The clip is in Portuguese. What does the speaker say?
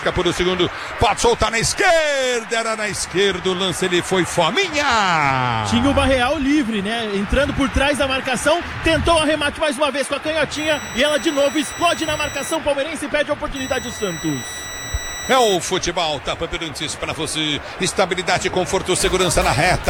busca por o segundo, pode soltar na esquerda, era na esquerda, o lance ele foi fominha. Tinha o Barreal livre, né? Entrando por trás da marcação, tentou o arremate mais uma vez com a canhotinha e ela de novo explode na marcação palmeirense e perde a oportunidade do Santos. É o futebol, Tapa Pirantes para você, estabilidade, conforto, segurança na reta.